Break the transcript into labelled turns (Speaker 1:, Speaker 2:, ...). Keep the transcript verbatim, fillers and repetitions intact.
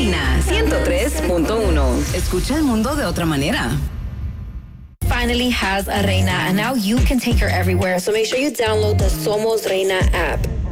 Speaker 1: Reina ciento tres punto uno. Escucha el mundo de otra manera.
Speaker 2: Finally has a Reina, and now you can take her everywhere. So make sure you download the Somos Reina app.